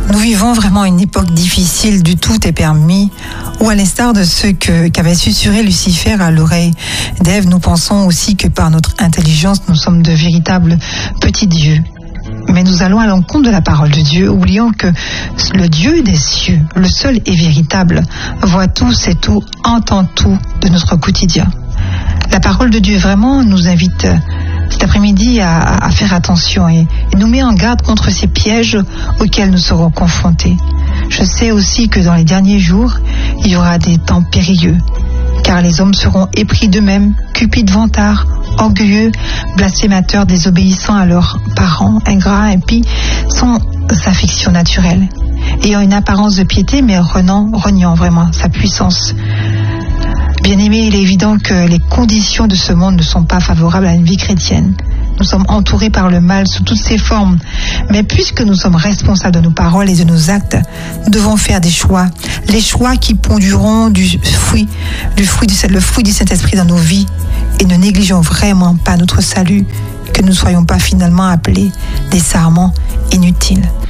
Nous vivons vraiment une époque difficile du tout est permis, où à l'instar de ce qu'avait susurré Lucifer à l'oreille d'Ève, nous pensons aussi que par notre intelligence, nous sommes de véritables petits dieux. Mais nous allons à l'encontre de la parole de Dieu, oubliant que le Dieu des cieux, le seul et véritable, voit tout, sait tout, entend tout de notre quotidien. La parole de Dieu vraiment nous invite cet après-midi à faire attention et nous met en garde contre ces pièges auxquels nous serons confrontés. Je sais aussi que dans les derniers jours, il y aura des temps périlleux, car les hommes seront épris d'eux-mêmes, cupides vantards, orgueilleux, blasphémateurs, désobéissants à leurs parents, ingrats, impies, sans affection naturelle, ayant une apparence de piété, mais reniant vraiment sa puissance. Bien-aimés, il est évident que les conditions de ce monde ne sont pas favorables à une vie chrétienne. Nous sommes entourés par le mal sous toutes ses formes. Mais puisque nous sommes responsables de nos paroles et de nos actes, nous devons faire des choix. Les choix qui produiront le fruit du Saint-Esprit dans nos vies. Et ne négligeons vraiment pas notre salut, que nous ne soyons pas finalement appelés des sarments inutiles.